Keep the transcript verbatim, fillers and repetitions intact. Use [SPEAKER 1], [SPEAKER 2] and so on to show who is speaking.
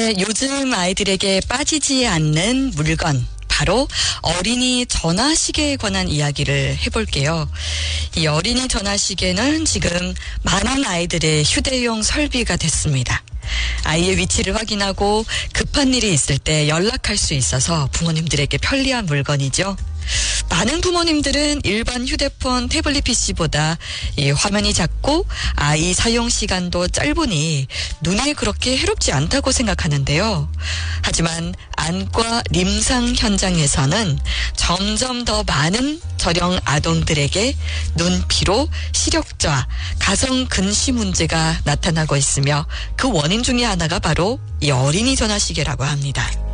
[SPEAKER 1] 네, 요즘 아이들에게 빠지지 않는 물건, 바로 어린이 전화시계에 관한 이야기를 해볼게요. 이 어린이 전화시계는 지금 많은 아이들의 휴대용 설비가 됐습니다. 아이의 위치를 확인하고 급한 일이 있을 때 연락할 수 있어서 부모님들에게 편리한 물건이죠. 많은 부모님들은 일반 휴대폰, 태블릿 피씨보다 이 화면이 작고 아이 사용 시간도 짧으니 눈에 그렇게 해롭지 않다고 생각하는데요. 하지만 안과 림상 현장에서는 점점 더 많은 저령 아동들에게 눈피로, 시력저하, 가성 근시 문제가 나타나고 있으며 그 원인 중에 하나가 바로 이 어린이 전화시계라고 합니다.